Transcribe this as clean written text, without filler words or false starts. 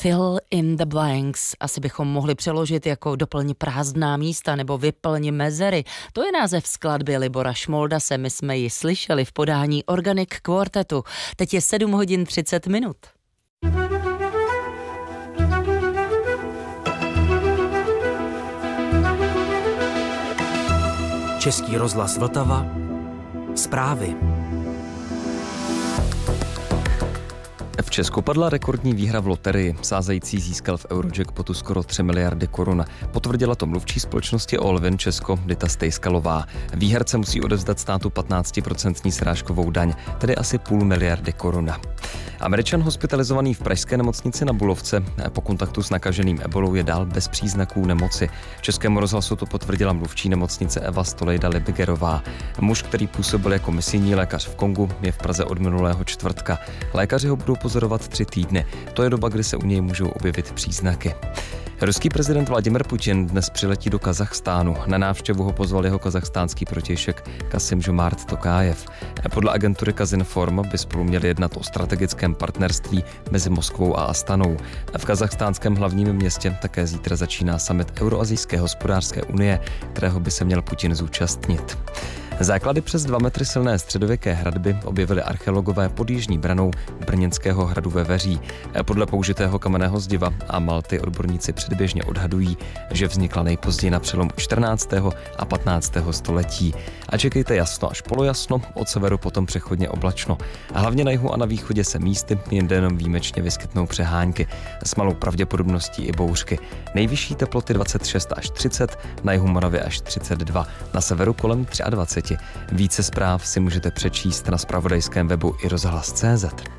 Fill in the blanks. Asi bychom mohli přeložit jako doplň prázdná místa nebo vyplň mezery. To je název skladby Libora Šmoldase. My jsme ji slyšeli v podání Organic Quartetu. Teď je 7 hodin 30 minut. Český rozhlas Vltava. Zprávy. V Česku padla rekordní výhra v loterii. Sázející získal v Eurojackpotu skoro 3 miliardy korun. Potvrdila to mluvčí společnosti Allwin Česko Dita Stejskalová. Výherce musí odevzdat státu 15% srážkovou daň, tedy asi 0,5 miliardy korun. Američan hospitalizovaný v pražské nemocnici Na Bulovce po kontaktu s nakaženým ebolou je dál bez příznaků nemoci. Českému rozhlasu to potvrdila mluvčí nemocnice Eva Stolejda Libigerová. Muž, který působil jako misijní lékař v Kongu, je v Praze od minulého čtvrtka. Lékaři ho budou pozorovat 3 týdny. To je doba, kdy se u něj můžou objevit příznaky. Ruský prezident Vladimir Putin dnes přiletí do Kazachstánu. Na návštěvu ho pozval jeho kazachstánský protějšek Kasim-Žomart Tokajev. Podle agentury Kazinform by spolu měli jednat o strategickém partnerství mezi Moskvou a Astanou. V kazachstánském hlavním městě také zítra začíná summit Euroazijské hospodářské unie, kterého by se měl Putin zúčastnit. Základy přes 2 metry silné středověké hradby objevili archeologové pod jižní branou brněnského hradu ve Veří. Podle použitého kamenného zdiva a malty odborníci předběžně odhadují, že vznikla nejpozději na přelomu 14. a 15. století. A čekejte jasno až polojasno, od severu potom přechodně oblačno. A hlavně na jihu a na východě se místy jen jenom výjimečně vyskytnou přehánky s malou pravděpodobností i bouřky. Nejvyšší teploty 26 až 30, na jihu Moravy až 32, na severu kolem 23. Více zpráv si můžete přečíst na zpravodajském webu iRozhlas.cz.